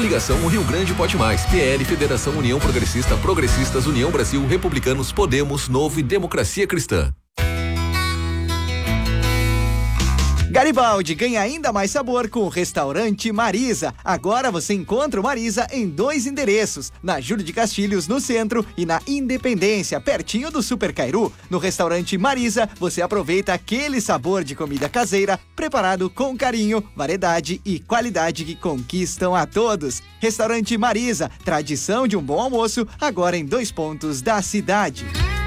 Coligação O Rio Grande Pode Mais, PL, Federação União Progressista, Progressistas, União Brasil, Republicanos, Podemos, Novo e Democracia Cristã. Garibaldi ganha ainda mais sabor com o restaurante Marisa. Agora você encontra o Marisa em 2 endereços, na Júlio de Castilhos, no centro, e na Independência, pertinho do Super Cairu. No restaurante Marisa, você aproveita aquele sabor de comida caseira, preparado com carinho, variedade e qualidade que conquistam a todos. Restaurante Marisa, tradição de um bom almoço, agora em 2 pontos da cidade.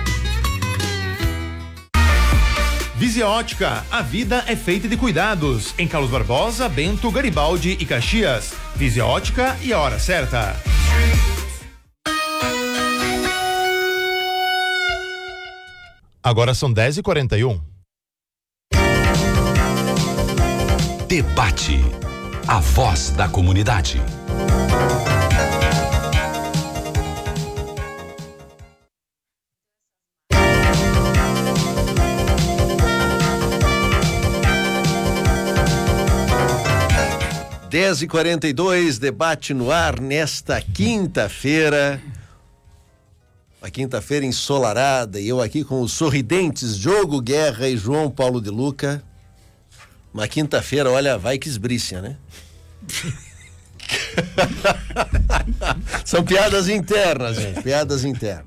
Visia Ótica, a vida é feita de cuidados. Em Carlos Barbosa, Bento, Garibaldi e Caxias. Visia Ótica e a hora certa. Agora são 10h41. Debate. A voz da comunidade. Dez e 42, debate no ar nesta quinta-feira. Uma quinta-feira ensolarada e eu aqui com os sorridentes Diogo Guerra e João Paulo de Luca. Uma quinta-feira, olha, vai que esbrícia, né? São piadas internas, gente. Piadas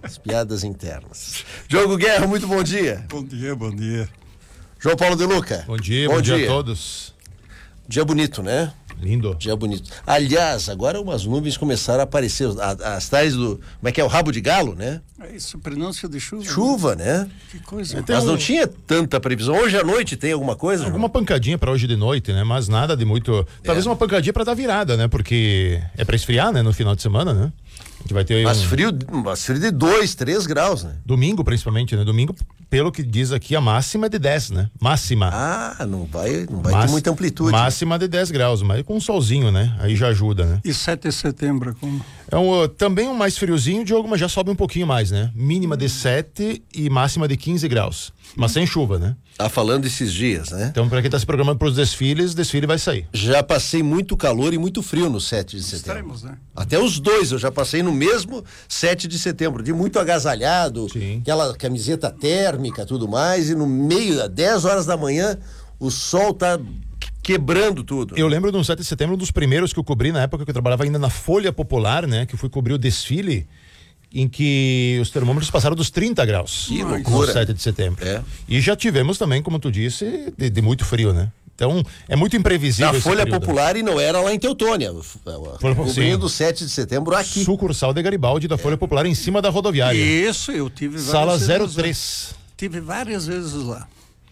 internas. Diogo Guerra, muito bom dia. Bom dia. João Paulo de Luca. Bom dia a todos. Dia bonito, né? Lindo. Dia bonito. Aliás, agora umas nuvens começaram a aparecer, as tais do, como é que é, o rabo de galo, né? É isso, pronúncio de chuva. Chuva, né? Que coisa. Mas não tinha tanta previsão. Hoje à noite tem alguma coisa? Alguma pancadinha pra hoje de noite, né? Mas nada de muito. Talvez uma pancadinha pra dar virada, né? Porque é pra esfriar, né? No final de semana, né? A gente vai ter mas frio de 2, 3 graus, né? Domingo, principalmente, né? Domingo, pelo que diz aqui, a máxima é de 10, né? Máxima. Ah, não vai ter muita amplitude. Máxima de 10 graus, mas com um solzinho, né? Aí já ajuda, né? E 7 de setembro, como? Também um mais friozinho, Diogo, mas já sobe um pouquinho mais, né? Mínima de 7 e máxima de 15 graus. Mas sem chuva, né? Tá falando esses dias, né? Então, pra quem tá se programando pros desfiles, desfile vai sair. Já passei muito calor e muito frio no 7 de setembro. Extremos, né? Até os dois eu já passei no mesmo 7 de setembro, de muito agasalhado, sim, aquela camiseta térmica, tudo mais, e no meio, às 10 horas da manhã, o sol tá quebrando tudo. Eu lembro do 7 de setembro, um dos primeiros que eu cobri na época que eu trabalhava ainda na Folha Popular, né? Que fui cobrir o desfile, em que os termômetros passaram dos 30 graus. Que loucura. No 7 de setembro. É. E já tivemos também, como tu disse, de muito frio, né? Então, é muito imprevisível. Na Folha Popular e não era lá em Teutônia. Cobrindo do 7 de setembro aqui. Sucursal de Garibaldi da Folha Popular em cima da rodoviária. Isso, eu tive várias Sala vezes 03. Lá. Tive várias vezes lá.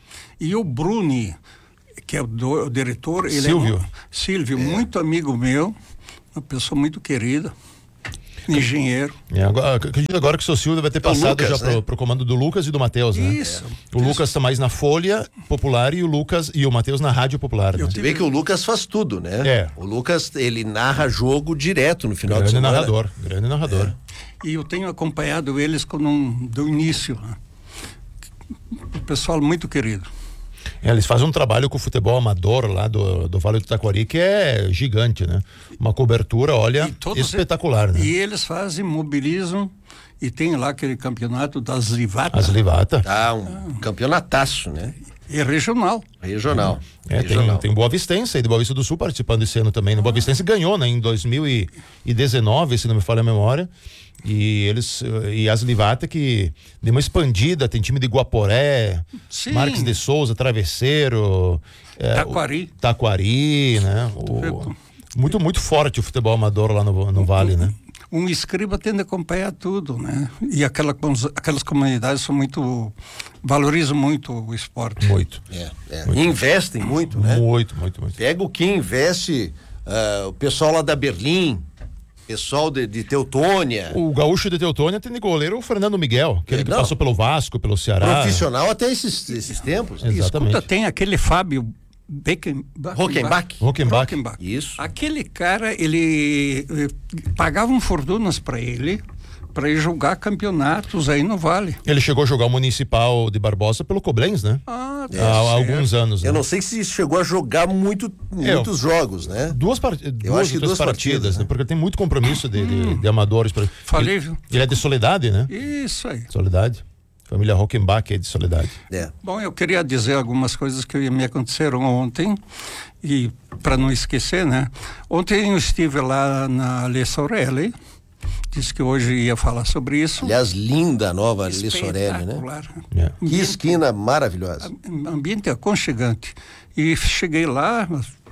E o Bruni, que é o diretor, ele Silvio, muito amigo meu, uma pessoa muito querida. Engenheiro. Agora que o seu Silvio vai ter passado Lucas, já né? pro comando do Lucas e do Matheus, né? Isso. O Lucas tá mais na Folha Popular e o Matheus na Rádio Popular. Né? Você vê que o Lucas faz tudo, né? É. O Lucas, ele narra jogo direto no final de semana. Grande narrador. E eu tenho acompanhado eles do início. Né? O pessoal muito querido. Eles fazem um trabalho com o futebol amador lá do Vale do Taquari que é gigante, né? Uma cobertura, olha, espetacular, né? E eles mobilizam e tem lá aquele campeonato das Livatas. As Livatas. Um campeonataço, né? E regional. Regional. Tem Boa Vistense aí de Boa Vista do Sul participando esse ano também. Boa Vistense ganhou, né? Em 2019, se não me falha a memória. E as Livata que deu uma expandida, tem time de Guaporé, sim, Marques de Souza, Travesseiro, Taquari, né? Muito forte o futebol amador lá no Vale, né? Um escriba tende a acompanhar tudo, né? E aquelas comunidades valorizam muito o esporte. Muito. Muito. Investem muito, né? Muito. Pega o que investe, o pessoal lá da Berlim, pessoal de Teutônia. O gaúcho de Teutônia tem de goleiro o Fernando Miguel, que passou pelo Vasco, pelo Ceará. Profissional até esses tempos. Exatamente. Escuta, tem aquele Fábio Rockenbach. Isso. Aquele cara, ele pagavam fortunas para ele para ir jogar campeonatos aí não vale. Ele chegou a jogar o Municipal de Barbosa pelo Coblenz, né? Ah, Há alguns anos. Eu né? não sei se chegou a jogar muitos jogos, né? Duas partidas, né? Porque tem muito compromisso de amadores. Falei, viu? Ele é de Soledade, né? Isso aí. Soledade. Família Rockenbach é de Soledade. Bom, eu queria dizer algumas coisas que me aconteceram ontem e para não esquecer, né? Ontem eu estive lá na Le Sorelli, disse que hoje ia falar sobre isso. Aliás, linda a nova Le Sorelli, né? Que esquina maravilhosa. Ambiente aconchegante. E cheguei lá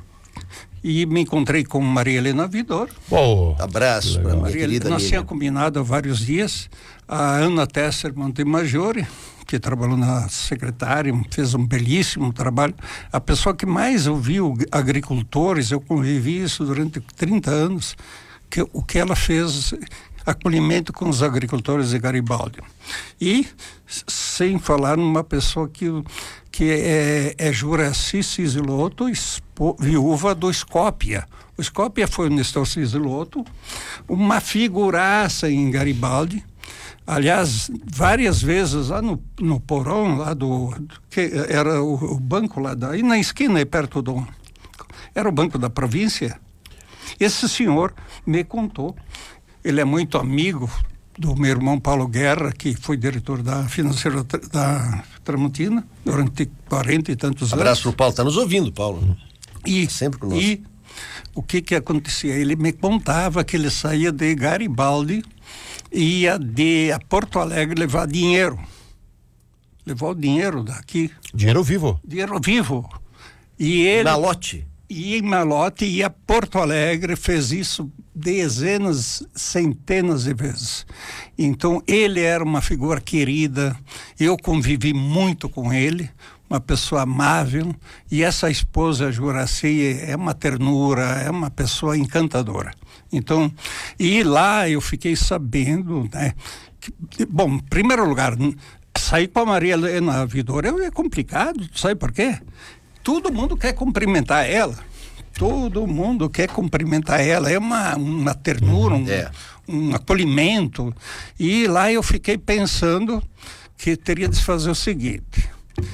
e me encontrei com Maria Helena Vidor. Abraço para Maria querida. Nós tínhamos combinado há vários dias. A Ana Tesserman de Maggiore, que trabalhou na secretária, fez um belíssimo trabalho. A pessoa que mais ouviu agricultores, eu convivi isso durante 30 anos, o que ela fez, acolhimento com os agricultores de Garibaldi. E sem falar numa pessoa que é Juraci Cisilotto, viúva do Scopia. O Scopia foi o Nestor Cisilotto, uma figuraça em Garibaldi. Aliás, várias vezes lá no porão, lá que era o banco lá daí na esquina, aí perto era o Banco da Província. Esse senhor me contou, ele é muito amigo do meu irmão Paulo Guerra, que foi diretor da financeira da Tramontina durante 40 e tantos anos. Abraço pro Paulo, está nos ouvindo, Paulo. E sempre conosco. E o que acontecia? Ele me contava que ele saía de Garibaldi e ia a Porto Alegre levar dinheiro. Levou o dinheiro daqui. Dinheiro vivo. Dinheiro vivo. E ele... Malote. Ia em malote, ia a Porto Alegre, fez isso dezenas, centenas de vezes. Então, ele era uma figura querida, eu convivi muito com ele, uma pessoa amável, e essa esposa, Juraci, é uma ternura, é uma pessoa encantadora. Então, e lá eu fiquei sabendo, né, bom, em primeiro lugar, sair com a Maria Helena Vidor é complicado, sabe por quê? Todo mundo quer cumprimentar ela. Todo mundo quer cumprimentar ela. É uma ternura, um acolhimento. E lá eu fiquei pensando que teria de fazer o seguinte.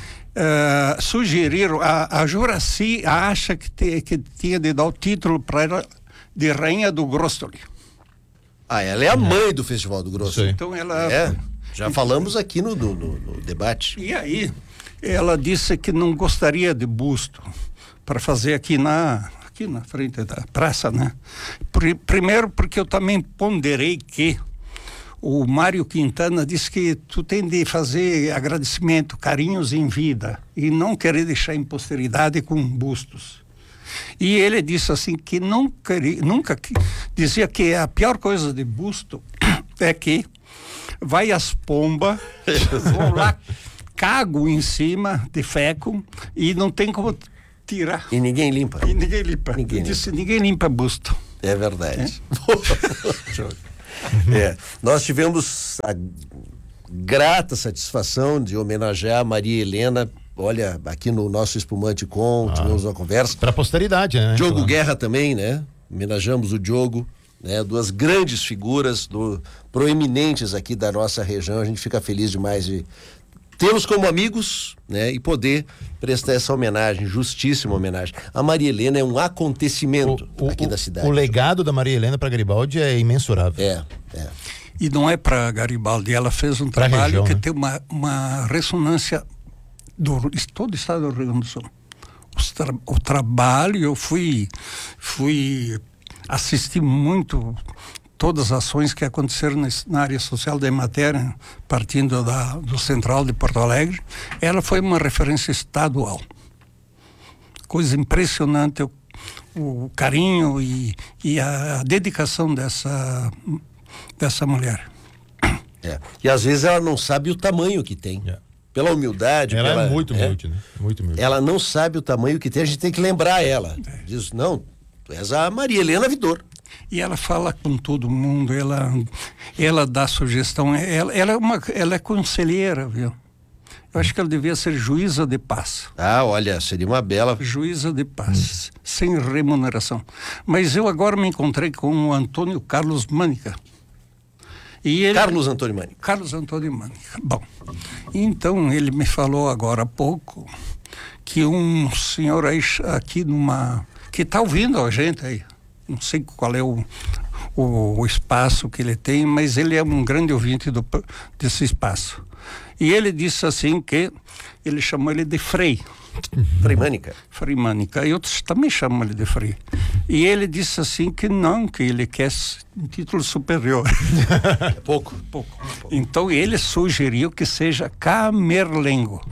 Sugeriram, a Juraci acha que tinha de dar o título para ela de Rainha do Grostoli. Ela é a mãe do Festival do Grostoli. Então ela... já falamos aqui no debate. E aí... Ela disse que não gostaria de busto para fazer aqui na frente da praça, né? Primeiro porque eu também ponderei que o Mário Quintana disse que tu tem de fazer agradecimento, carinhos em vida e não querer deixar em posteridade com bustos. E ele disse assim que dizia que a pior coisa de busto é que vai as pombas, vão lá, cago em cima de feco e não tem como tirar. E ninguém limpa. Ninguém limpa busto. É verdade. Nós tivemos a grata satisfação de homenagear a Maria Helena. Olha, aqui no nosso Espumante tivemos uma conversa. Para a posteridade, né? Diogo Guerra também, né? Homenageamos o Diogo, né? Duas grandes figuras proeminentes aqui da nossa região. A gente fica feliz demais de tê-los como amigos, né? E poder prestar essa homenagem, justíssima homenagem. A Maria Helena é um acontecimento aqui da cidade. O legado da Maria Helena para Garibaldi é imensurável. E não é para Garibaldi, ela fez um trabalho região, que tem uma ressonância todo o estado do Rio Grande do Sul. O trabalho, eu fui assistir muito todas as ações que aconteceram na área social da Emater, partindo do Central de Porto Alegre. Ela foi uma referência estadual. Coisa impressionante, o carinho e a dedicação dessa mulher. E às vezes ela não sabe o tamanho que tem. Pela humildade. Ela é muito humilde, né? Muito humilde. Ela não sabe o tamanho que tem, a gente tem que lembrar ela. Diz, não, tu és a Maria Helena Vidor. E ela fala com todo mundo, ela dá sugestão, ela é conselheira, viu? Eu acho que ela devia ser juíza de paz. Olha, seria uma bela... Juíza de paz, sem remuneração. Mas eu agora me encontrei com o Antônio Carlos Mânica. E ele, Carlos Antônio Mânica. Carlos Antônio Mânica. Bom, então ele me falou agora há pouco que um senhor aí aqui que está ouvindo a gente aí, não sei qual é o espaço que ele tem, mas ele é um grande ouvinte desse espaço. E ele disse assim que ele chamou ele de Frei. Frei Mânica. Frei Mânica. E outros também chamam ele de Frei. E ele disse assim que não, que ele quer um título superior. É pouco. Então ele sugeriu que seja Camerlengo.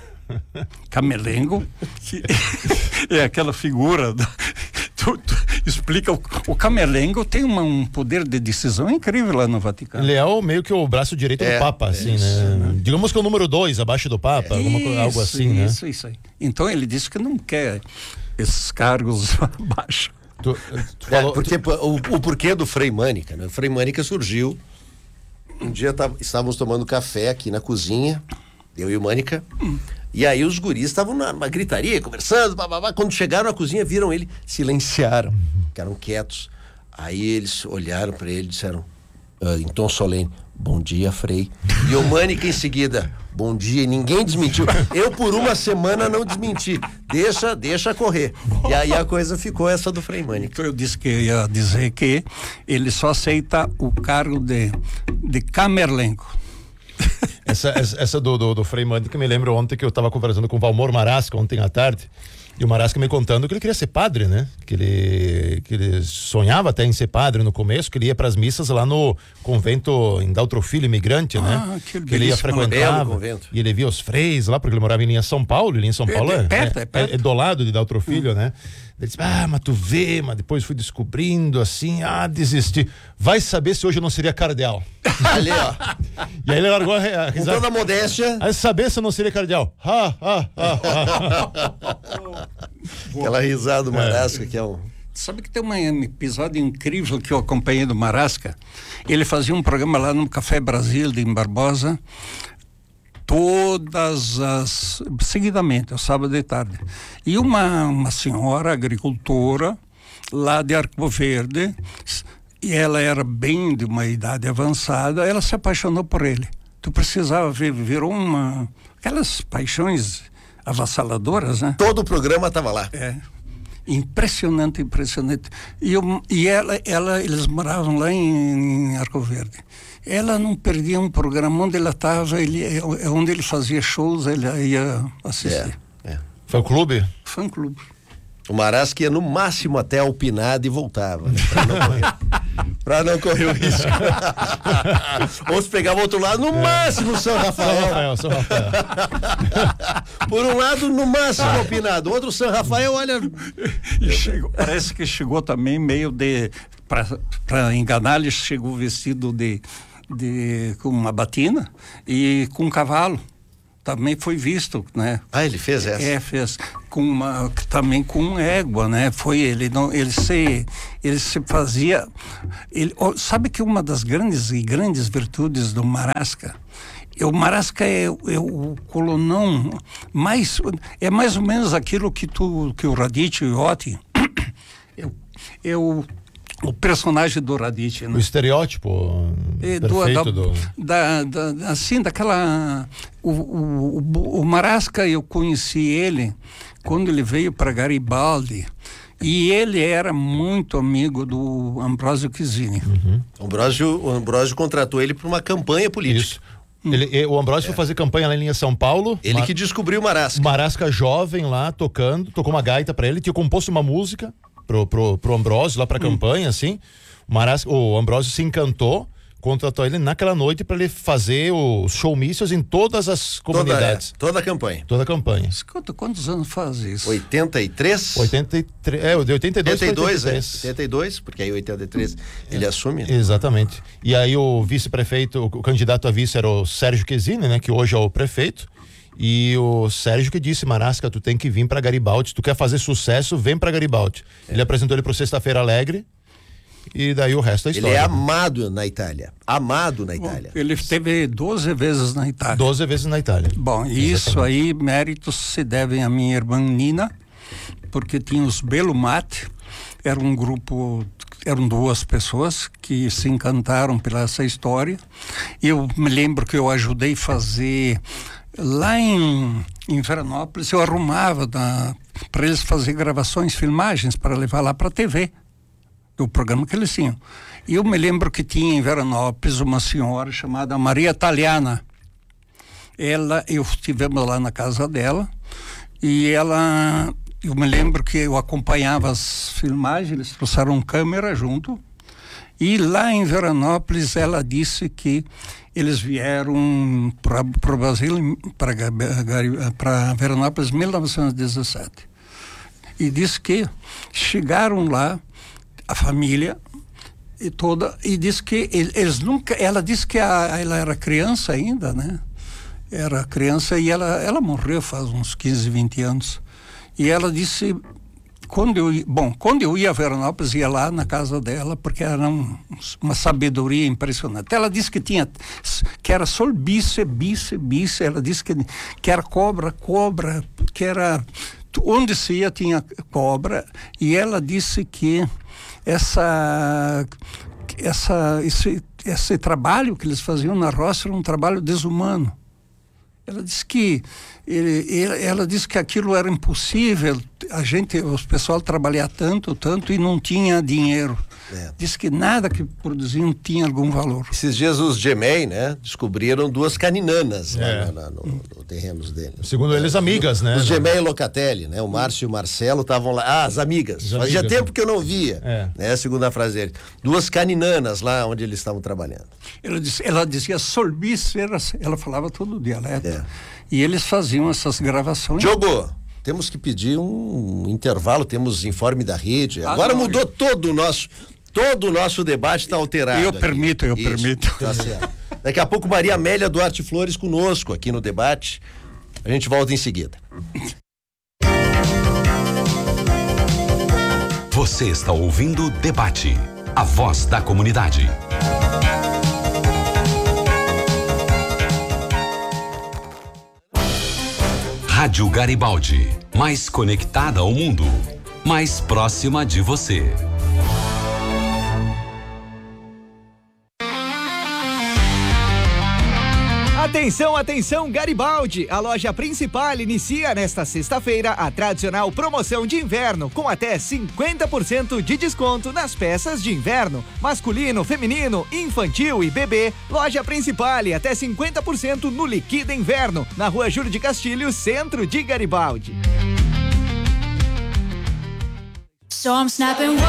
Camerlengo, que é aquela figura explica, o Camerlengo tem um poder de decisão incrível lá no Vaticano. Ele é meio que o braço direito do Papa, assim, isso, né? Digamos que é o número 2 abaixo do Papa, algo assim, né? Isso aí. Então ele disse que não quer esses cargos abaixo. Porque o porquê do Frei Mânica, né? O Frei Mânica surgiu, um dia estávamos tomando café aqui na cozinha, eu e o Mânica, e aí os guris estavam numa gritaria, conversando, quando chegaram na cozinha, viram ele, silenciaram, ficaram quietos. Aí eles olharam para ele e disseram, em tom solene, bom dia, Frei. E o Mânica em seguida, bom dia, e ninguém desmentiu. Eu por uma semana não desmenti, deixa correr. E aí a coisa ficou essa do Frei Mânica. Então eu disse que ia dizer que ele só aceita o cargo de Camerlengo. Essa do Frei Mânica me lembro ontem que eu estava conversando com o Valmor Marasca ontem à tarde, e o Marasca me contando que ele queria ser padre, né? Que ele sonhava até em ser padre no começo, que ele ia para as missas lá no convento em Daltro Filho, imigrante, né? Que ele ia frequentar, e ele via os freis lá, porque ele morava em Linha São Paulo, e Linha São Paulo é perto. É do lado de Daltro Filho, né? Ele disse, mas tu vê, mas depois fui descobrindo assim, desisti. Vai saber se hoje eu não seria cardeal. Ali, ó. E aí ele largou a risada. Com toda a modéstia. Vai saber se eu não seria cardeal. Aquela risada do Marasca que é um... Sabe que tem um episódio incrível que eu acompanhei do Marasca? Ele fazia um programa lá no Café Brasil, em Barbosa, seguidamente, ao sábado de tarde. E uma senhora agricultora lá de Arco Verde, e ela era bem de uma idade avançada, ela se apaixonou por ele. Tu precisava ver, virou aquelas paixões avassaladoras, né? Todo o programa estava lá. Impressionante. Eles moravam lá em Arco Verde. Ela não perdia um programa onde ela estava, onde ele fazia shows, ele ia assistir. Fã-clube? Fã-clube. O Marasca ia no máximo até Alpinada e voltava, né? Pra não correr o risco. Ou se pegava o outro lado, no máximo São Rafael. São Rafael. Por um lado, no máximo Alpinada. O outro São Rafael, olha... Parece que chegou também meio para enganar, ele chegou vestido com uma batina e com um cavalo. Também foi visto, né? Ele fez essa? Fez também com égua, né? Ele se fazia, sabe que uma das grandes virtudes do Marasca, o Marasca é o colonão é mais ou menos aquilo que o Radicchio e o Otti o personagem do Radicchio, né? O estereótipo perfeito daquela... O Marasca, eu conheci ele quando ele veio para Garibaldi, e ele era muito amigo do Ambrósio Chiusini. O Ambrósio contratou ele para uma campanha política. Isso. O Ambrósio foi fazer campanha lá em Linha São Paulo. Ele que descobriu o Marasca. Marasca jovem lá, tocou uma gaita para ele, tinha composto uma música pro Ambrósio lá pra campanha, assim. O Ambrósio se encantou, contratou ele naquela noite para ele fazer os showmícios em todas as comunidades. Toda a campanha. Toda a campanha. Escuta, quantos anos faz isso? 83? 83, de 82 para 83. 82, porque aí 83 ele assume. Exatamente. E aí o vice-prefeito, o candidato a vice era o Sérgio Chiusini, né, que hoje é o prefeito. E o Sérgio que disse, Marasca, tu tem que vir para Garibaldi, se tu quer fazer sucesso, vem para Garibaldi. Ele apresentou ele pro Sexta-feira Alegre, e daí o resto é história. Ele é amado na Itália. Bom, ele esteve 12 vezes na Itália. 12 vezes na Itália. Bom, isso aí, méritos se devem à minha irmã Nina, porque tinha os Belumati, era um grupo eram duas pessoas que se encantaram pela essa história. Eu me lembro que eu ajudei a fazer lá em Veranópolis, eu arrumava para eles fazer gravações, filmagens para levar lá para a TV do programa que eles tinham. E eu me lembro que tinha em Veranópolis uma senhora chamada Maria Taliana. Eu estivemos lá na casa dela e eu me lembro que eu acompanhava as filmagens, eles trouxeram câmera junto, e lá em Veranópolis ela disse que eles vieram para o Brasil, para Veranópolis em 1917. E disse que chegaram lá, a família e toda, e disse que eles nunca, ela disse que ela era criança ainda, né? Era criança e ela morreu faz uns 15, 20 anos. E ela disse, quando eu ia a Veranópolis, ia lá na casa dela, porque era uma sabedoria impressionante. Ela disse que era só bice, ela disse que era cobra, que era, onde se ia tinha cobra, e ela disse que esse trabalho que eles faziam na roça era um trabalho desumano. Ela disse que aquilo era impossível, o pessoal trabalhar tanto e não tinha dinheiro. Disse que nada que produziam tinha algum valor. Esses dias os Gemei, né, descobriram duas caninanas lá no terrenos deles. Segundo eles, amigas, né? Os Gemei Locatelli, né? O Márcio e o Marcelo estavam lá. As amigas. Fazia tempo que eu não via, né? Segundo a frase dele. Duas caninanas lá onde eles estavam trabalhando. Ela dizia solbice, ela falava todo o dialeto. E eles faziam essas gravações. Diogo, temos que pedir um intervalo, temos informe da rede. Agora mudou todo o nosso debate, está alterado. Eu permito. Tá certo. Daqui a pouco Maria Amélia Duarte Flores conosco aqui no debate. A gente volta em seguida. Você está ouvindo o Debate, a voz da comunidade. Rádio Garibaldi, mais conectada ao mundo, mais próxima de você. Atenção Garibaldi! A loja principal inicia nesta sexta-feira a tradicional promoção de inverno com até 50% de desconto nas peças de inverno, masculino, feminino, infantil e bebê. Loja principal e até 50% no Liquida Inverno, na Rua Júlio de Castilhos, centro de Garibaldi. So I'm snapping 1, 2,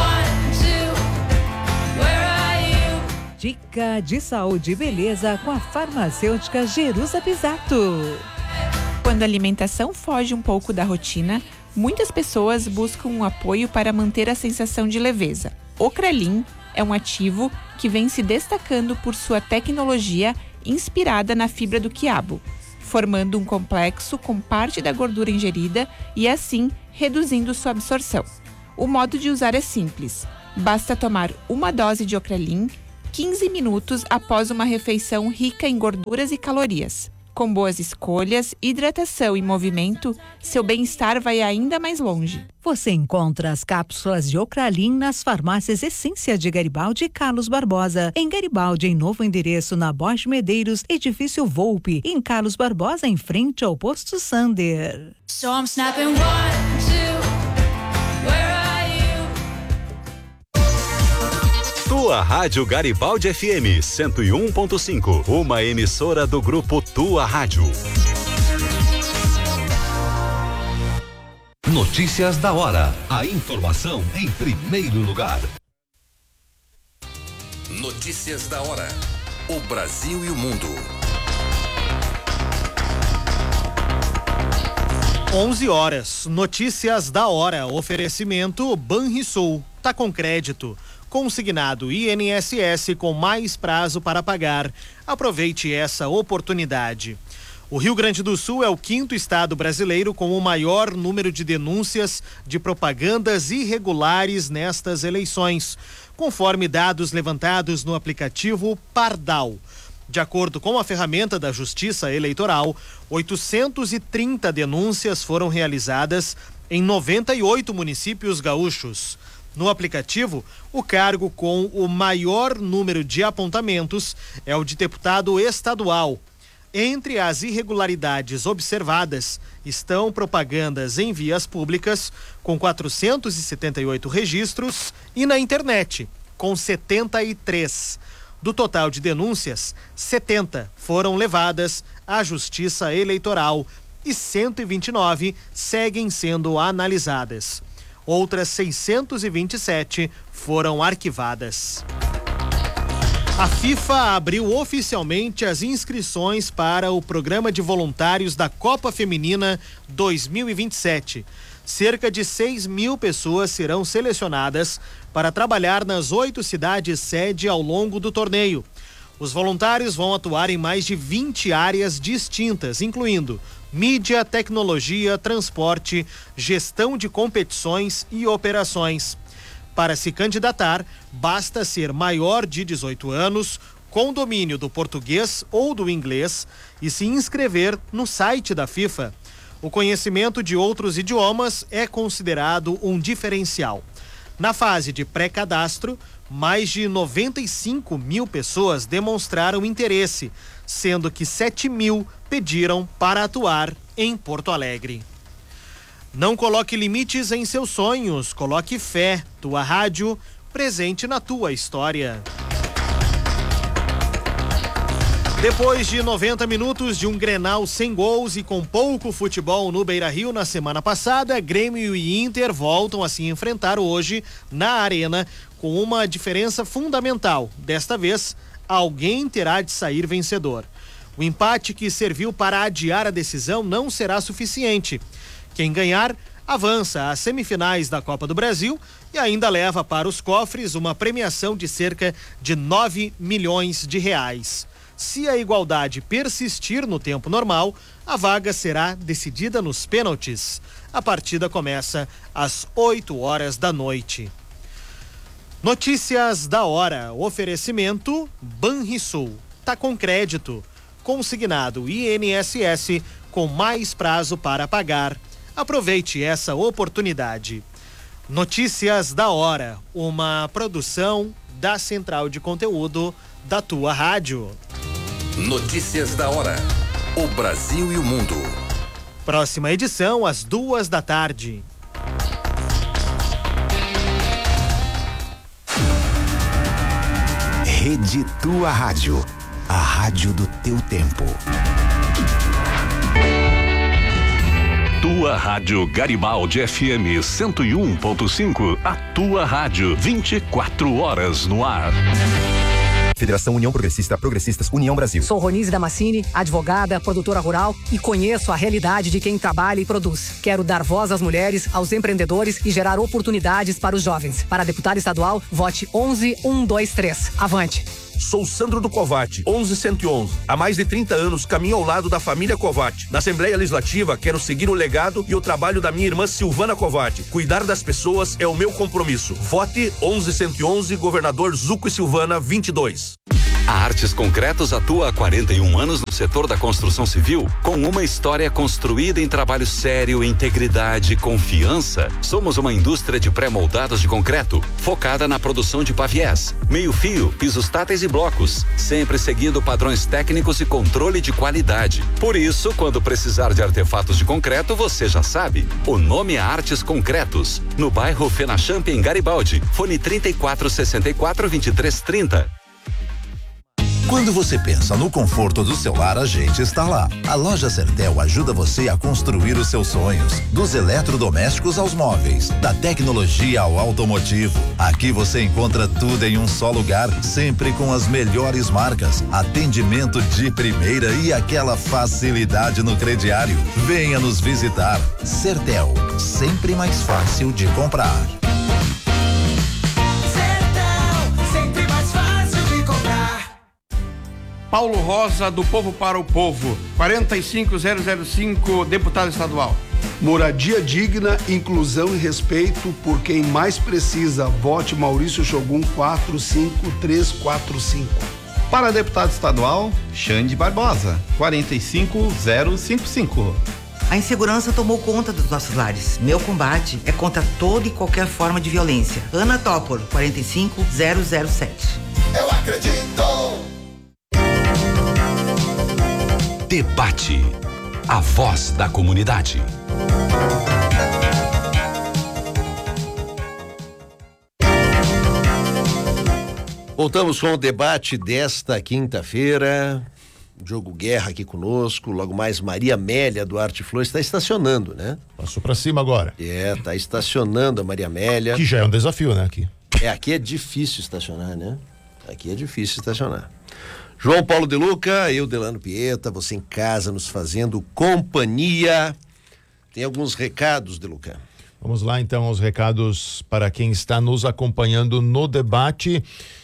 where are you? Dica de saúde e beleza com a farmacêutica Jerusa Pisato. Quando a alimentação foge um pouco da rotina, muitas pessoas buscam um apoio para manter a sensação de leveza. O Krelin é um ativo que vem se destacando por sua tecnologia inspirada na fibra do quiabo, formando um complexo com parte da gordura ingerida e assim reduzindo sua absorção. O modo de usar é simples. Basta tomar uma dose de Ocrelin 15 minutos após uma refeição rica em gorduras e calorias. Com boas escolhas, hidratação e movimento, seu bem-estar vai ainda mais longe. Você encontra as cápsulas de Ocralin nas farmácias Essência de Garibaldi e Carlos Barbosa. Em Garibaldi, em novo endereço na Borges Medeiros, edifício Volpe. Em Carlos Barbosa, em frente ao posto Sander. So I'm snapping 1, 2, where are you? Tua Rádio Garibaldi FM 101.5, uma emissora do grupo Tua Rádio. Notícias da hora. A informação em primeiro lugar. Notícias da hora. O Brasil e o mundo. 11 horas. Notícias da hora. Oferecimento Banrisul. Tá com crédito. Consignado INSS com mais prazo para pagar. Aproveite essa oportunidade. O Rio Grande do Sul é o 5º estado brasileiro com o maior número de denúncias de propagandas irregulares nestas eleições, conforme dados levantados no aplicativo Pardal. De acordo com a ferramenta da Justiça Eleitoral, 830 denúncias foram realizadas em 98 municípios gaúchos. No aplicativo, o cargo com o maior número de apontamentos é o de deputado estadual. Entre as irregularidades observadas estão propagandas em vias públicas, com 478 registros, e na internet, com 73. Do total de denúncias, 70 foram levadas à Justiça Eleitoral e 129 seguem sendo analisadas. Outras 627 foram arquivadas. A FIFA abriu oficialmente as inscrições para o programa de voluntários da Copa Feminina 2027. Cerca de 6.000 pessoas serão selecionadas para trabalhar nas 8 cidades sede ao longo do torneio. Os voluntários vão atuar em mais de 20 áreas distintas, incluindo mídia, tecnologia, transporte, gestão de competições e operações. Para se candidatar, basta ser maior de 18 anos, com domínio do português ou do inglês e se inscrever no site da FIFA. O conhecimento de outros idiomas é considerado um diferencial. Na fase de pré-cadastro, mais de 95.000 pessoas demonstraram interesse, sendo que 7.000 pediram para atuar em Porto Alegre. Não coloque limites em seus sonhos, coloque fé. Tua rádio, presente na tua história. Depois de 90 minutos de um Grenal sem gols e com pouco futebol no Beira-Rio na semana passada, Grêmio e Inter voltam a se enfrentar hoje na Arena com uma diferença fundamental. Desta vez, alguém terá de sair vencedor. O empate que serviu para adiar a decisão não será suficiente. Quem ganhar avança às semifinais da Copa do Brasil e ainda leva para os cofres uma premiação de cerca de 9 milhões de reais. Se a igualdade persistir no tempo normal, a vaga será decidida nos pênaltis. A partida começa às 8 horas da noite. Notícias da hora. Oferecimento Banrisul. Tá com crédito. Consignado INSS com mais prazo para pagar. Aproveite essa oportunidade. Notícias da hora. Uma produção da Central de Conteúdo da tua rádio. Notícias da hora. O Brasil e o mundo. Próxima edição às 14h. Rede Tua Rádio. A rádio do teu tempo. Tua Rádio Garibaldi FM 101.5. A tua rádio 24 horas no ar. Federação União Progressista, Progressistas União Brasil. Sou Ronise Damascini, advogada, produtora rural e conheço a realidade de quem trabalha e produz. Quero dar voz às mulheres, aos empreendedores e gerar oportunidades para os jovens. Para deputado estadual, vote 11123. Avante! Sou Sandro do Covate, 11111. Há mais de 30 anos caminho ao lado da família Covate. Na Assembleia Legislativa, quero seguir o legado e o trabalho da minha irmã Silvana Covate. Cuidar das pessoas é o meu compromisso. Vote 11111, governador Zuco e Silvana 22. A Artes Concretos atua há 41 anos no setor da construção civil, com uma história construída em trabalho sério, integridade, confiança. Somos uma indústria de pré-moldados de concreto, focada na produção de paviés, meio-fio, pisos táteis e blocos, sempre seguindo padrões técnicos e controle de qualidade. Por isso, quando precisar de artefatos de concreto, você já sabe. O nome é Artes Concretos, no bairro Fenachamp, em Garibaldi. Fone 3464-2330. Quando você pensa no conforto do seu lar, a gente está lá. A loja Sertel ajuda você a construir os seus sonhos. Dos eletrodomésticos aos móveis, da tecnologia ao automotivo. Aqui você encontra tudo em um só lugar, sempre com as melhores marcas, atendimento de primeira e aquela facilidade no crediário. Venha nos visitar. Sertel, sempre mais fácil de comprar. Paulo Rosa, do Povo para o Povo, 45005, deputado estadual. Moradia digna, inclusão e respeito por quem mais precisa. Vote Maurício Shogun 45345. Para deputado estadual, Xande Barbosa, 45055. A insegurança tomou conta dos nossos lares. Meu combate é contra toda e qualquer forma de violência. Ana Tópolo, 45007. Eu acredito! Debate. A voz da comunidade. Voltamos com o debate desta quinta-feira. Diogo Guerra aqui conosco, logo mais Maria Amélia do Arte Flor está estacionando, né? Passou pra cima agora. Tá estacionando a Maria Amélia. Que já é um desafio, né, aqui. Aqui é difícil estacionar, né? Aqui é difícil estacionar. João Paulo De Luca, eu, Delano Pieta, você em casa nos fazendo companhia. Tem alguns recados, De Luca. Vamos lá então aos recados para quem está nos acompanhando no debate.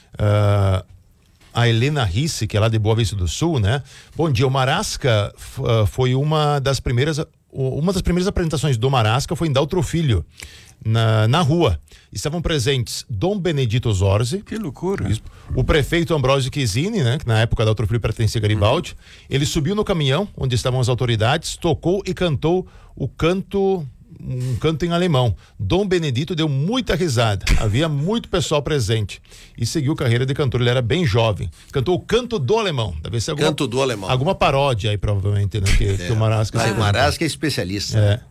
A Helena Risse, que é lá de Boa Vista do Sul, né? Bom dia, o Marasca foi uma das primeiras apresentações do Marasca foi em Daltro Filho, na rua. Estavam presentes Dom Benedito Zorzi. Que loucura. O prefeito Ambrósio Chiesini, né? Que na época Daltro Filho pertencia a Garibaldi. Ele subiu no caminhão, onde estavam as autoridades, tocou e cantou um canto em alemão. Dom Benedito deu muita risada. Havia muito pessoal presente e seguiu carreira de cantor. Ele era bem jovem. Cantou o Canto do Alemão. Deve ser Canto do Alemão. Alguma paródia aí, provavelmente, né? Que o Marasca. O Marasca é especialista.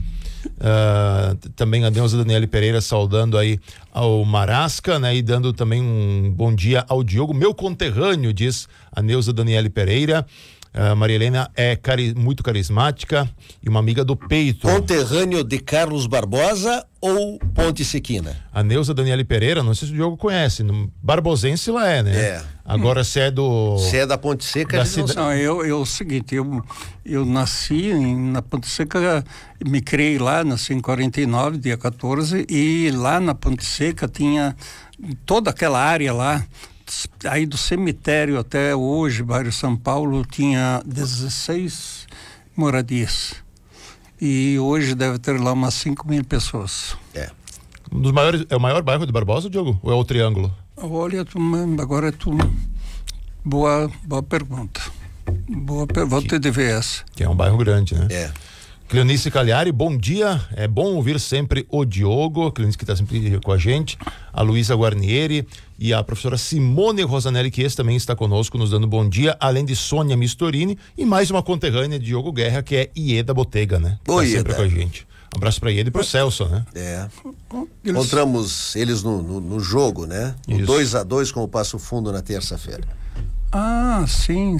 Também a Neuza Daniele Pereira saudando aí ao Marasca, né? E dando também um bom dia ao Diogo, meu conterrâneo, diz a Neuza Daniele Pereira. Maria Helena é muito carismática e uma amiga do peito. Conterrâneo de Carlos Barbosa ou Ponte Sequina? A Neuza Daniele Pereira, não sei se o Diogo conhece, barbosense lá é, né? Agora se é da Ponte Seca, não, eu o seguinte, eu nasci na Ponte Seca, me criei lá, nasci em 49, dia 14, e lá na Ponte Seca tinha toda aquela área lá. Aí do cemitério até hoje, bairro São Paulo, tinha 16 moradias. E hoje deve ter lá umas 5.000 pessoas. Um dos maiores, é o maior bairro de Barbosa, Diogo? Ou é o Triângulo? Olha, agora boa pergunta. Vou te dever essa. Que é um bairro grande, né? Cleonice Cagliari, bom dia, é bom ouvir sempre o Diogo, a Cleonice que está sempre com a gente, a Luísa Guarnieri e a professora Simone Rosanelli, que esse também está conosco, nos dando bom dia, além de Sônia Mistorini e mais uma conterrânea de Diogo Guerra, que é Ieda Botega, né? Oi, tá sempre Ieda. com a gente. Um abraço para Ieda e pro Celso, né? Encontramos eles no jogo, né? O 2-2 com o Passo Fundo na terça-feira. Sim.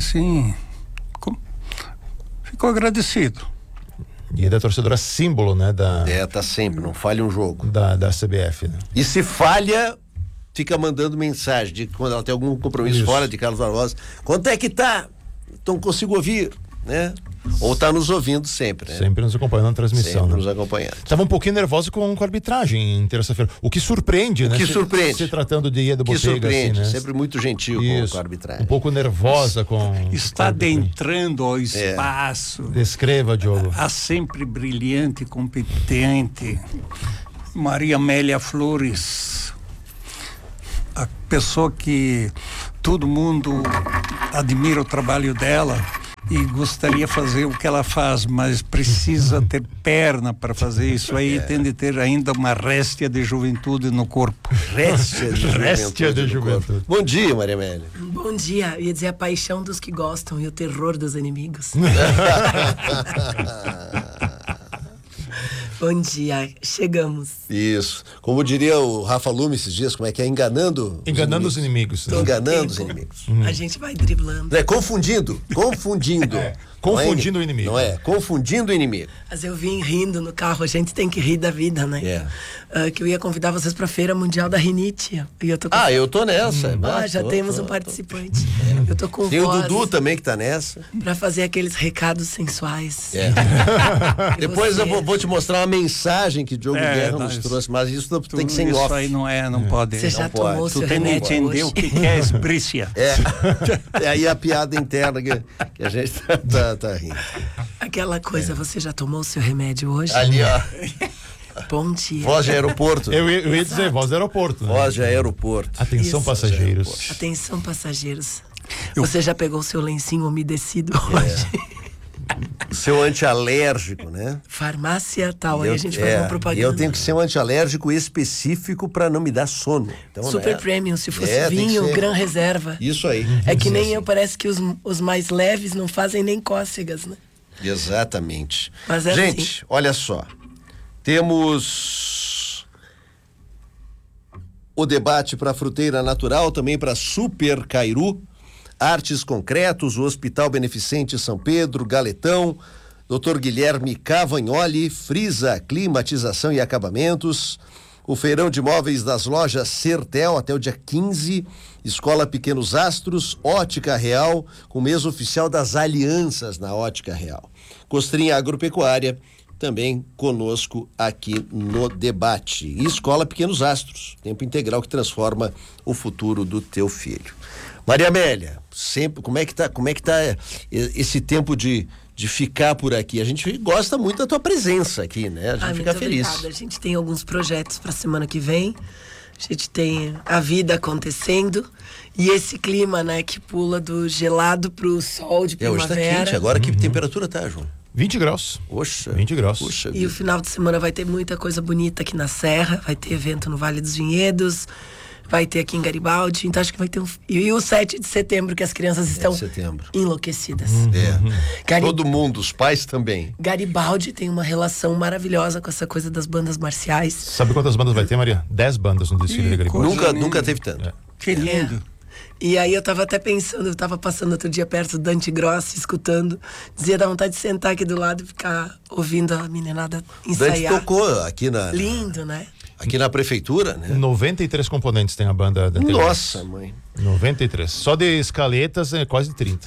Ficou agradecido. E da torcedora símbolo, né? Tá sempre, não falha um jogo. Da CBF, né? E se falha, fica mandando mensagem de quando ela tem algum compromisso fora de Carlos Barbosa. Quanto é que tá? Não consigo ouvir, né? Ou tá nos ouvindo sempre, né? Sempre nos acompanhando na transmissão. Sempre né? nos acompanhando. Estava um pouquinho nervoso com a arbitragem em terça-feira. O que surpreende, né? Se tratando de Ieda Botega. Que surpreende, assim, né? sempre muito gentil com a arbitragem. Um pouco nervosa com... Está adentrando ao espaço. Descreva, Diogo. A sempre brilhante, competente Maria Amélia Flores. A pessoa que todo mundo admira o trabalho dela e gostaria de fazer o que ela faz, mas precisa ter perna para fazer isso aí, tem de ter ainda uma réstia de juventude no corpo. Réstia de juventude. Bom dia, Maria Amélia. Bom dia, eu ia dizer a paixão dos que gostam e o terror dos inimigos. Bom dia, chegamos. Isso. Como diria o Rafa Lume esses dias, como é que é? Enganando os inimigos. Enganando os inimigos. A gente vai driblando. Confundindo. Confundindo o inimigo. Não é? Confundindo o inimigo. Mas eu vim rindo no carro, a gente tem que rir da vida, né? Que eu ia convidar vocês pra Feira Mundial da Rinite. E eu tô com... eu tô nessa. Já temos um participante. Eu tô com Tem voz o Dudu também que tá nessa. pra fazer aqueles recados sensuais. Depois eu vou te mostrar uma mensagem que o Diogo Guerra nos trouxe, mas isso tem que ser em off. Isso aí não pode. Você já tomou seu Tu tem que entender o que é esbrícia. É aí a piada interna que a gente tá rindo. Aquela coisa, você já tomou o seu remédio hoje? Ali, ó. Bom dia. Voz de aeroporto. Eu ia dizer voz de aeroporto. Né? Voz de aeroporto. Atenção, passageiros. Atenção, passageiros. Você já pegou o seu lencinho umedecido hoje? Seu antialérgico, né? Farmácia tal, aí a gente faz uma propaganda. E eu tenho que ser um antialérgico específico para não me dar sono. Então, Super Premium, se fosse vinho, Gran Reserva. Isso aí. É que nem eu, parece que os mais leves não fazem nem cócegas, né? Exatamente. Mas gente, assim. olha só. Temos o debate para Fruteira Natural, também para Super Cairu, Artes Concretos, o Hospital Beneficente São Pedro, Galetão, Dr. Guilherme Cavagnoli, Frisa Climatização e Acabamentos, o Feirão de Móveis das Lojas Sertel até o dia 15, Escola Pequenos Astros, Ótica Real, com o mês oficial das alianças na Ótica Real. Costrinha Agropecuária, também conosco aqui no debate. E Escola Pequenos Astros, tempo integral que transforma o futuro do teu filho. Maria Amélia, sempre, como é que tá esse tempo de ficar por aqui? A gente gosta muito da tua presença aqui, né? A gente fica feliz. Obrigada. A gente tem alguns projetos para semana que vem. A gente tem a vida acontecendo e esse clima, né, que pula do gelado pro sol de primavera. Hoje tá quente. Agora que temperatura tá, João? 20 graus. Poxa. 20 graus. Poxa, e o final de semana vai ter muita coisa bonita aqui na Serra, vai ter evento no Vale dos Vinhedos, vai ter aqui em Garibaldi, então acho que vai ter E o 7 de setembro, que as crianças estão enlouquecidas. Todo mundo, os pais também. Garibaldi tem uma relação maravilhosa com essa coisa das bandas marciais. Sabe quantas bandas vai ter, Maria? 10 bandas no desfile de Garibaldi. Nunca teve tanto. Que lindo. E aí eu tava até pensando, eu tava passando outro dia perto do Dante Grossi, escutando, dizia da vontade de sentar aqui do lado e ficar ouvindo a meninada ensaiar. Dante tocou aqui na... Lindo, né? Aqui na prefeitura, né? 93 componentes tem a banda da Nossa, mãe. 93. Só de escaletas é quase 30.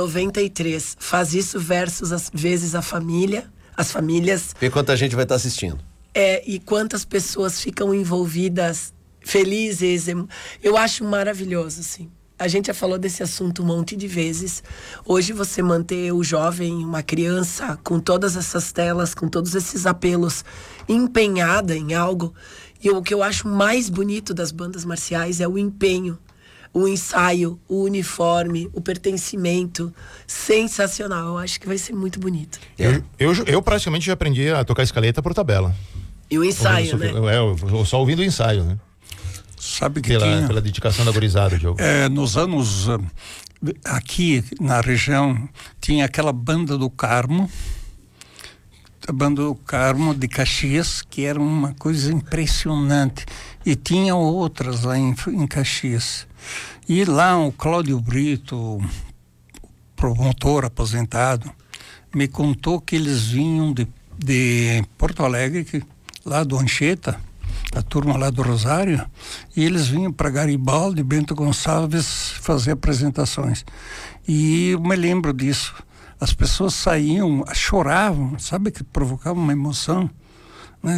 93. Faz isso versus as vezes as famílias. Vê quanta gente vai estar assistindo. E quantas pessoas ficam envolvidas, felizes. Eu acho maravilhoso, assim. A gente já falou desse assunto um monte de vezes. Hoje você manter o jovem, uma criança, com todas essas telas, com todos esses apelos, empenhada em algo. E o que eu acho mais bonito das bandas marciais é o empenho, o ensaio, o uniforme, o pertencimento. Sensacional. Eu acho que vai ser muito bonito. Eu praticamente já aprendi a tocar escaleta por tabela. E o ensaio, né? Eu só ouvindo o ensaio, né? Sabe que pela dedicação da gurizada, Diogo. Nos anos aqui na região tinha aquela banda do Carmo, a banda do Carmo de Caxias, que era uma coisa impressionante, e tinha outras lá em Caxias. E lá o Cláudio Brito, promotor aposentado, me contou que eles vinham de Porto Alegre, lá do Anchieta, a turma lá do Rosário, e eles vinham para Garibaldi, Bento Gonçalves fazer apresentações. E eu me lembro disso. As pessoas saíam, choravam, sabe, que provocava uma emoção, né?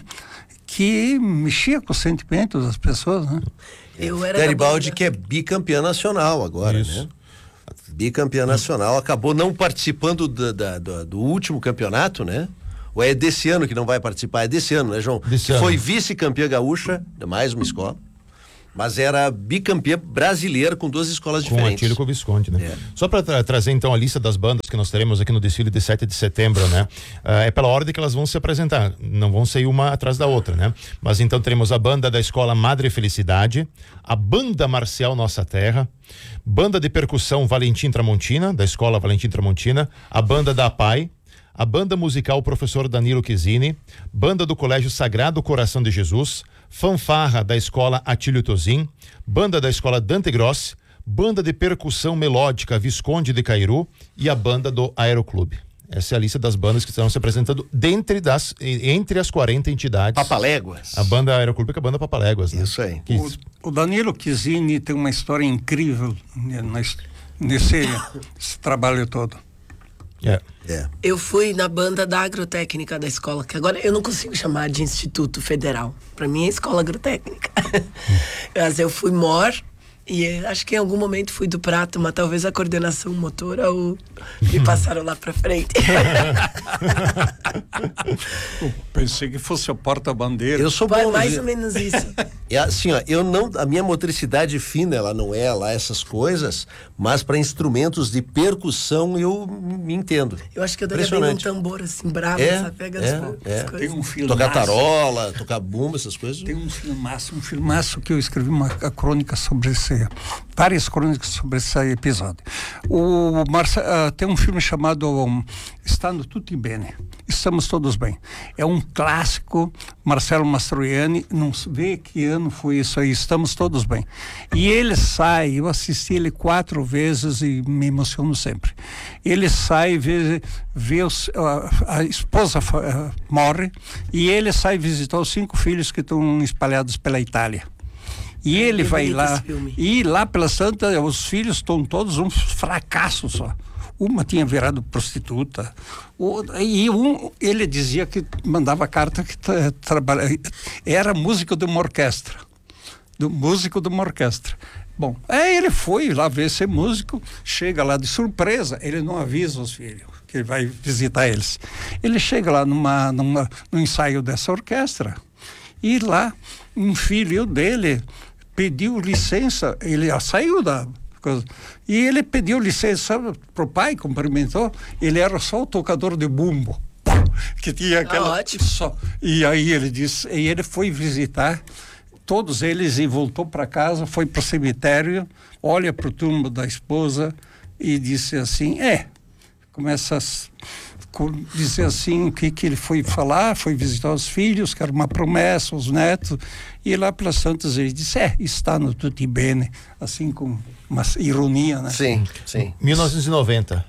Que mexia com os sentimentos das pessoas, né? Garibaldi, que é bicampeã nacional agora, né? Bicampeã nacional, acabou não participando do último campeonato, né? Ou é desse ano que não vai participar? É desse ano, né, João? Foi vice-campeã gaúcha, de mais uma escola, mas era bicampeã brasileira com 2 escolas diferentes. Com Atílio e com o Visconde, né? Só para trazer então a lista das bandas que nós teremos aqui no desfile de 7 de setembro, né? É pela ordem que elas vão se apresentar, não vão sair uma atrás da outra, né? Mas então teremos a banda da Escola Madre Felicidade, a Banda Marcial Nossa Terra, banda de percussão Valentim Tramontina, da Escola Valentim Tramontina, a banda da APAI, a banda musical Professor Danilo Chesini, banda do Colégio Sagrado Coração de Jesus, fanfarra da Escola Atílio Tozin, banda da Escola Dante Grossi, banda de percussão melódica Visconde de Cairu e a banda do Aeroclube. Essa é a lista das bandas que estão se apresentando entre as 40 entidades. Papaléguas. A banda Aeroclube, que é a banda Papaléguas, né? Isso aí. O Danilo Chesini tem uma história incrível nesse trabalho todo. Eu fui na banda da agrotécnica da escola, que agora eu não consigo chamar de Instituto Federal. Para mim é escola agrotécnica. Mas eu fui E acho que em algum momento fui do prato, mas talvez a coordenação motora ou me passaram lá pra frente. Eu pensei que fosse a porta-bandeira. Eu sou bom. Mais ou menos isso. É assim, ó, a minha motricidade fina, ela não é lá essas coisas, mas para instrumentos de percussão eu me entendo. Eu acho que eu daria bem um tambor assim, bravo, sabe? Pega as coisas. Tem um filmaço. Tocar tarola, tocar bumba, essas coisas. Tem um filmaço que eu escrevi uma crônica sobre várias crônicas sobre esse episódio. Tem um filme chamado Stando Tutti Bene, Estamos Todos Bem. É um clássico, Marcello Mastroianni, não vê que ano foi isso aí, Estamos Todos Bem. E ele sai, eu assisti ele 4 vezes e me emociono sempre. Ele sai, vê a esposa morre, e ele sai visitar os 5 filhos que estão espalhados pela Itália. E ele vai lá, e lá pela Santa, os filhos estão todos um fracasso só. Uma tinha virado prostituta, ele dizia que mandava carta que era músico de uma orquestra. Bom, aí ele foi lá ver ser músico, chega lá de surpresa, ele não avisa os filhos que ele vai visitar eles. Ele chega lá no ensaio dessa orquestra, e lá um filho dele pediu licença, ele saiu da coisa, e ele pediu licença pro pai, cumprimentou, ele era só o tocador de bumbo, que tinha aquela só. E aí ele disse, e ele foi visitar todos eles e voltou para casa, foi pro cemitério, olha pro túmulo da esposa e disse assim, começa a dizer assim o que ele foi falar, foi visitar os filhos, que era uma promessa, os netos, e lá pelas Santas ele disse, está no tutti bene, assim com uma ironia, né? Sim. 1990.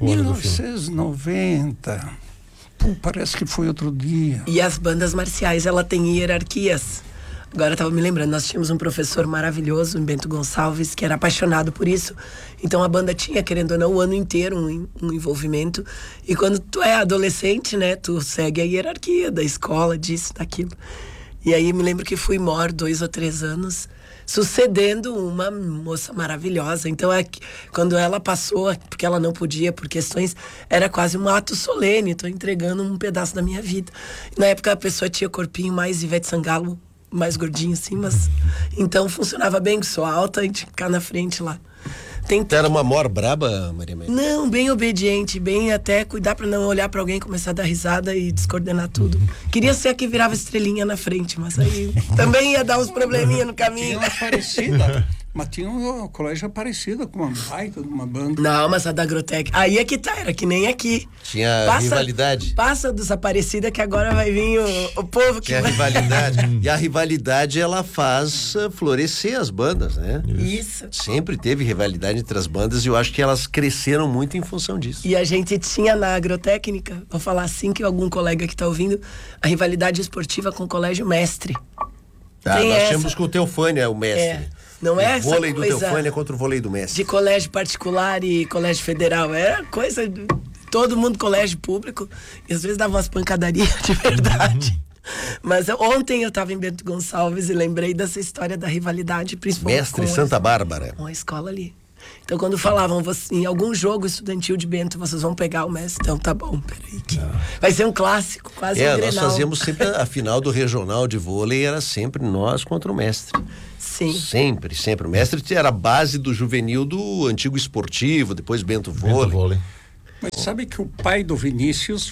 1990. Parece que foi outro dia. E as bandas marciais, ela tem hierarquias. Agora eu estava me lembrando, nós tínhamos um professor maravilhoso, em Bento Gonçalves, que era apaixonado por isso. Então a banda tinha, querendo ou não, o ano inteiro um envolvimento. E quando tu é adolescente, né, tu segue a hierarquia da escola, disso, daquilo. E aí me lembro que fui mor 2 ou 3 anos, sucedendo uma moça maravilhosa. Então quando ela passou, porque ela não podia, por questões, era quase um ato solene, tô entregando um pedaço da minha vida. Na época a pessoa tinha corpinho mais Ivete Sangalo, mais gordinho assim, mas então funcionava bem, que sou alta, a gente ficar na frente lá. Era uma mor braba, Maria Amélia? Não, bem obediente, bem até cuidar pra não olhar pra alguém, começar a dar risada e descoordenar tudo. Queria ser a que virava estrelinha na frente, mas aí também ia dar uns probleminha no caminho. Tinha uma parecida, mas tinha um colégio parecido com uma baita de uma banda. Não, mas a da Agrotec, aí é que tá, era que nem aqui. Tinha rivalidade. Passa dos Aparecida que agora vai vir o povo que... Tinha rivalidade. E a rivalidade, ela faz florescer as bandas, né? Isso. Sempre teve rivalidade entre as bandas e eu acho que elas cresceram muito em função disso. E a gente tinha na agrotécnica, vou falar assim que algum colega que tá ouvindo, a rivalidade esportiva com o Colégio Mestre. Nós tínhamos com o Teofânia, o mestre. Não é essa vôlei do coisa Teofânia contra o vôlei do mestre. De colégio particular e colégio federal. Era coisa de todo mundo colégio público. E às vezes dava umas pancadarias de verdade. Mas ontem eu estava em Bento Gonçalves e lembrei dessa história da rivalidade, principalmente Mestre Santa Bárbara. Com a escola ali. Então quando falavam, em algum jogo estudantil de Bento, vocês vão pegar o mestre. Então tá bom, peraí. Vai ser um clássico, quase um Grenal. Nós fazíamos sempre a final do regional de vôlei, era sempre nós contra o mestre. Sim. Sempre. O mestre era a base do juvenil do antigo esportivo, depois Bento Vôlei. Mas sabe que o pai do Vinícius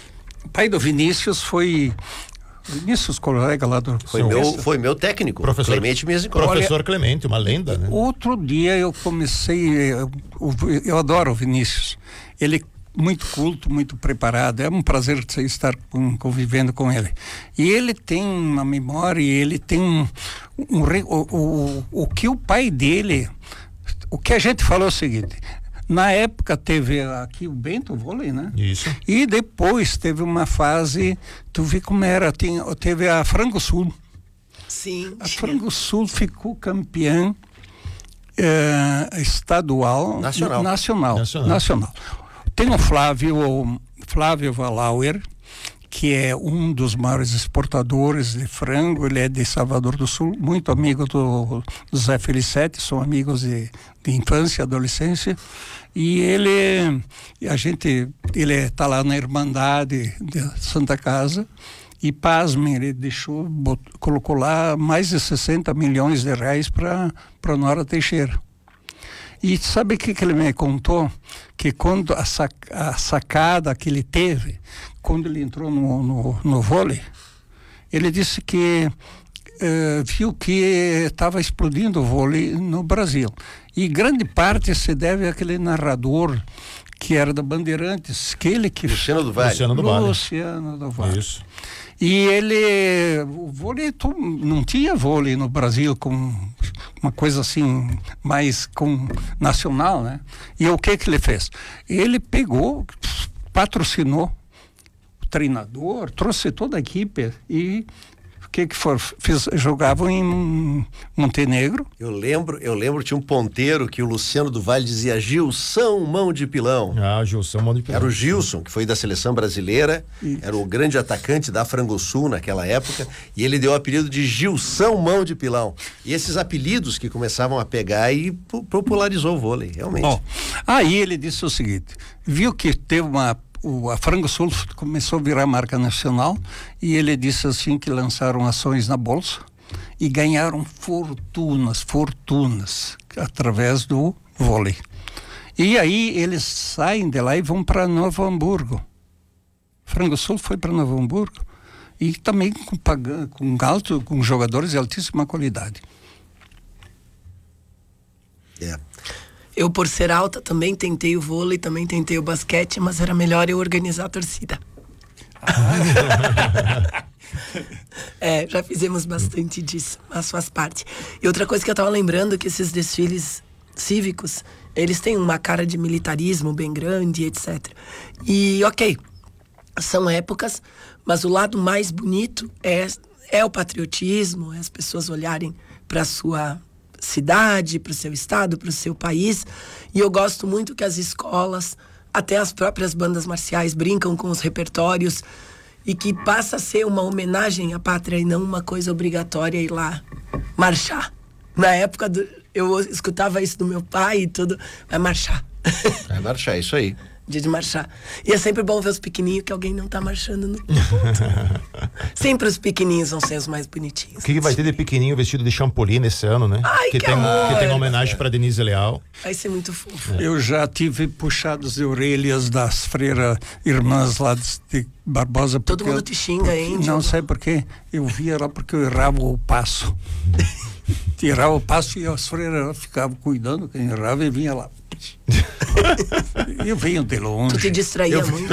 foi... Vinícius, colega lá do... Foi meu técnico, Clemente Mesencroft. Professor Clemente, uma lenda, né? Outro dia eu comecei... Eu adoro o Vinícius. Ele muito culto, muito preparado. É um prazer estar convivendo com ele. E ele tem uma memória, ele tem o que o pai dele... O que a gente falou é o seguinte... Na época teve aqui o Bento Vôlei, né? Isso. E depois teve uma fase, tu vê como era, teve a Frango Sul. Sim. A Frango Sul ficou campeã estadual. Nacional. Tem o Flávio Valauer, que é um dos maiores exportadores de frango, ele é de Salvador do Sul, muito amigo do Zé Felicetti, são amigos de infância, adolescência, e ele está lá na Irmandade de Santa Casa, e pasmem, ele colocou lá mais de 60 milhões de reais para Nora Teixeira. E sabe o que ele me contou? Que quando a sacada que ele teve, quando ele entrou no vôlei, ele disse que viu que estava explodindo o vôlei no Brasil. E grande parte se deve àquele narrador que era da Bandeirantes, Luciano do Vale. Luciano do Vale. Isso. E o vôlei, não tinha vôlei no Brasil com uma coisa assim, mais nacional, né? E o que ele fez? Ele pegou, patrocinou o treinador, trouxe toda a equipe e jogavam em Montenegro. Eu lembro, tinha um ponteiro que o Luciano do Vale dizia Gilson Mão de Pilão. Gilson Mão de Pilão. Era o Gilson, que foi da seleção brasileira, era o grande atacante da Frangosul naquela época, e ele deu o apelido de Gilson Mão de Pilão. E esses apelidos que começavam a pegar e popularizou o vôlei, realmente. Bom, aí ele disse o seguinte, viu que teve a Frangosul começou a virar marca nacional e ele disse assim que lançaram ações na bolsa e ganharam fortunas através do vôlei. E aí eles saem de lá e vão para Novo Hamburgo. Frangosul foi para Novo Hamburgo e também com jogadores de altíssima qualidade. Eu, por ser alta, também tentei o vôlei, também tentei o basquete, mas era melhor eu organizar a torcida. Já fizemos bastante disso, mas faz parte. E outra coisa que eu estava lembrando, que esses desfiles cívicos, eles têm uma cara de militarismo bem grande, etc. E, ok, são épocas, mas o lado mais bonito é o patriotismo, é as pessoas olharem para a sua cidade, para o seu estado, para o seu país. E eu gosto muito que as escolas, até as próprias bandas marciais, brincam com os repertórios e que passa a ser uma homenagem à pátria e não uma coisa obrigatória ir lá marchar. Na época, eu escutava isso do meu pai e tudo, vai marchar. Vai marchar, isso aí. Dia de marchar. E é sempre bom ver os pequenininhos que alguém não tá marchando no Sempre os pequenininhos vão ser os mais bonitinhos. O que vai ter de pequenininho vestido de Chapolin esse ano, né? Ai, que tem uma homenagem para Denise Leal. Vai ser muito fofo. Eu já tive puxados de orelhas das freiras irmãs lá de Barbosa. Todo mundo te xinga, hein? Não sei por quê. Eu via lá porque eu errava o passo. Tirava o passo e as freiras ficavam cuidando, quem errava e vinha lá. Eu venho de longe. Tu te distraía muito?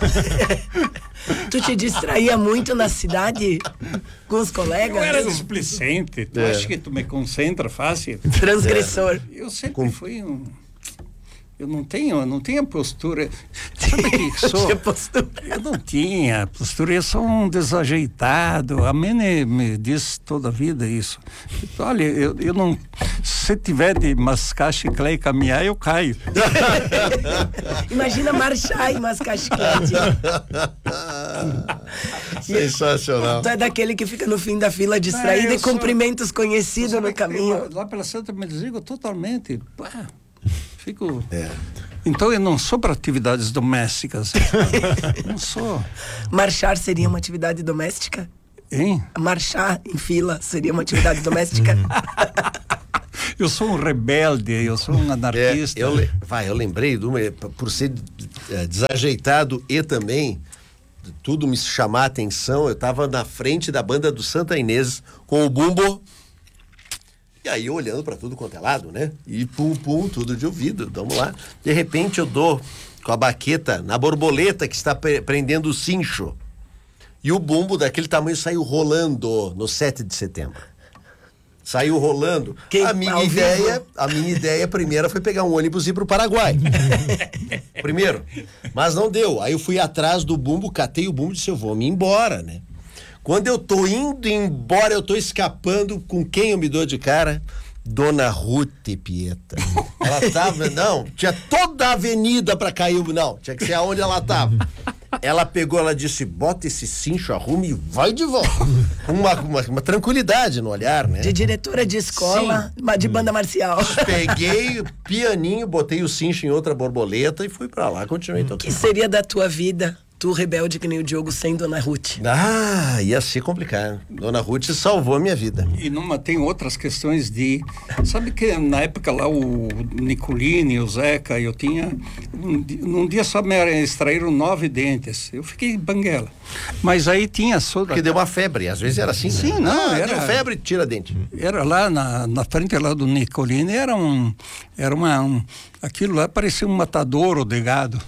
Tu te distraía muito na cidade com os colegas? Eu era displicente. Tu acha que tu me concentra fácil? Transgressor. Eu sempre fui Eu não tenho postura. Sabe o que sou? Eu não tinha postura, eu sou um desajeitado. A Mene me diz toda a vida isso. Olha, eu não. Se tiver de mascar chiclete e caminhar, eu caio. Imagina marchar e mascar chiclete. Sensacional. Tu é daquele que fica no fim da fila distraído e cumprimenta os conhecidos no caminho. Lá pela Santa me desligo totalmente. Fico. Então eu não sou para atividades domésticas. Não sou. Marchar seria uma atividade doméstica? Hein? Marchar em fila seria uma atividade doméstica? Eu sou um rebelde, eu sou um anarquista. Eu lembrei, por ser desajeitado e também tudo me chamar a atenção, eu estava na frente da banda do Santa Inês com o bumbo. E aí olhando para tudo quanto é lado, né? E pum, tudo de ouvido, vamos lá. De repente eu dou com a baqueta na borboleta que está prendendo o cincho. E o bumbo daquele tamanho saiu rolando no 7 de setembro. Saiu rolando. A minha ideia primeira foi pegar um ônibus e ir pro Paraguai. Primeiro. Mas não deu. Aí eu fui atrás do bumbo, catei o bumbo e disse, eu vou me embora, né? Quando eu tô indo embora, eu tô escapando, com quem eu me dou de cara? Dona Ruth Pieta. Ela tava, tinha toda a avenida pra cair, não, tinha que ser aonde ela tava. Ela pegou, ela disse, bota esse cincho, arrume e vai de volta. uma tranquilidade no olhar, né? De diretora de escola, de banda marcial. Peguei o pianinho, botei o cincho em outra borboleta e fui pra lá, continuei tocando. O que seria da tua vida, tu rebelde que nem o Diogo, sem Dona Ruth? Ah, ia ser complicado. Dona Ruth salvou a minha vida. E tem outras questões de... Sabe que na época lá o Nicolini, o Zeca, eu tinha... Num dia só me extraíram 9 dentes. Eu fiquei banguela. Mas aí tinha... Porque deu uma febre, às vezes era assim. Sim, né? não, deu febre, tira dente. Era lá na frente lá do Nicolini, aquilo lá parecia um matadouro de gado.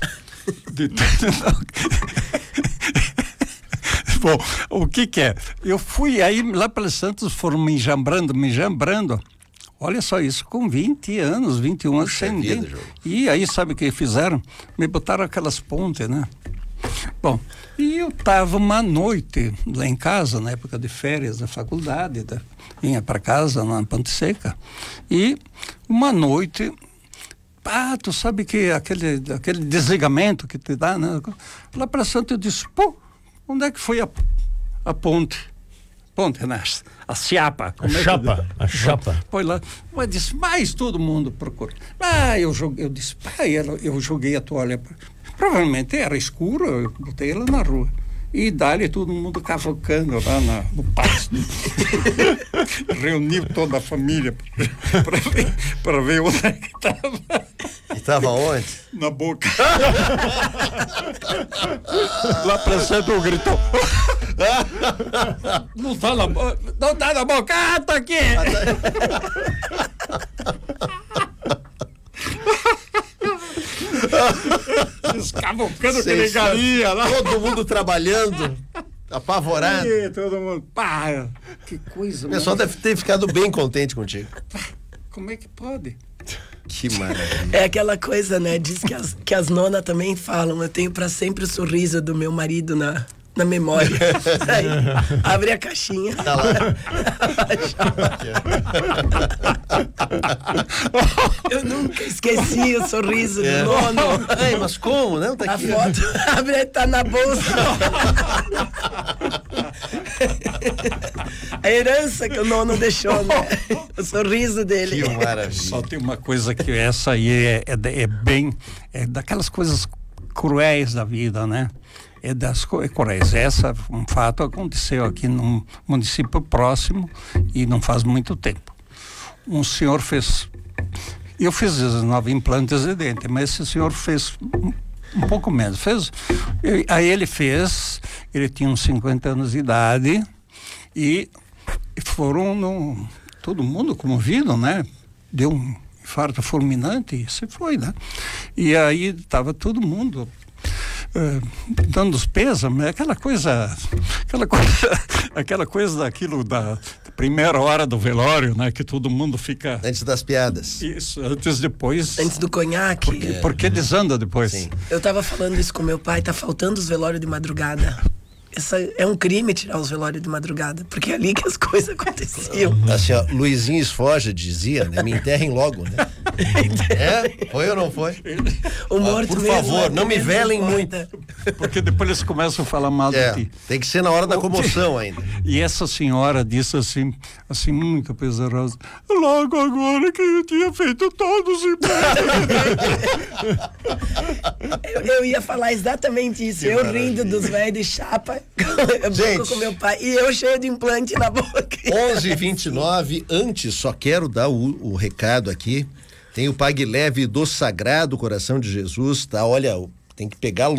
Bom, o que é? Eu fui aí lá para Santos, foram me jambrando. Olha só isso, com 20 anos, 21 anos, sem dente. E aí, sabe o que fizeram? Me botaram aquelas pontes, né? Bom, e eu tava uma noite lá em casa, na época de férias da faculdade, vinha para casa na Ponte Seca, e uma noite... tu sabe que aquele desligamento que te dá, né? Lá para Santo eu disse, onde é que foi a ponte? Ponte, né? A chapa. A chapa. Foi lá. Mas disse, mas todo mundo procura. Eu disse, eu joguei a toalha. Provavelmente era escuro, eu botei ela na rua. E dali todo mundo cavocando lá no pátio. Reuniu toda a família para ver onde é que estava. E estava onde? Na boca. Lá para Santo gritou. Não tá na boca. Não tá na boca. Tá aqui. Escavocando aquele galinha lá. Todo mundo trabalhando, apavorado. E todo mundo. Que coisa. O pessoal deve ter ficado bem contente contigo. Como é que pode? Que maravilha. É aquela coisa, né? Diz que as nonas também falam. Eu tenho pra sempre o sorriso do meu marido na memória. Aí, abre a caixinha. Tá lá. Eu nunca esqueci o sorriso do nono. Mas como, né? Tá aqui. A foto abre, tá na bolsa. A herança que o nono deixou, né? O sorriso dele. Que maravilha. Só tem uma coisa que essa aí é bem... É daquelas coisas cruéis da vida, né? É das cruéis. Um fato aconteceu aqui num município próximo e não faz muito tempo. Um senhor fez... Eu fiz 19 implantes de dente, mas esse senhor fez um pouco menos. Aí ele tinha uns 50 anos de idade e foram todo mundo comovido, né? Deu um infarto fulminante e se foi, né? E aí estava todo mundo dando os pêsames, aquela coisa daquilo da primeira hora do velório, né? Que todo mundo fica... Antes das piadas. Isso, depois... Antes do conhaque. Porque eles andam depois. Sim. Eu tava falando isso com meu pai, tá faltando os velórios de madrugada. É um crime tirar os velórios de madrugada, porque é ali que as coisas aconteciam. Assim, ó, Luizinho Esforja dizia, né? Me enterrem logo, né? Foi ou não foi? O morto por mesmo, favor, não me velem muito. Porque depois eles começam a falar mal de ti. Tem que ser na hora da comoção ainda. E essa senhora disse assim muito pesarosa, logo agora que eu tinha feito todos os eu ia falar exatamente isso. Que eu maravilha. rindo dos velhos de chapa, Gente, com meu pai, e eu cheio de implante na boca. 11h29, antes só quero dar o recado aqui. Tem o Pague Leve do Sagrado Coração de Jesus, tá? Olha, tem que pegar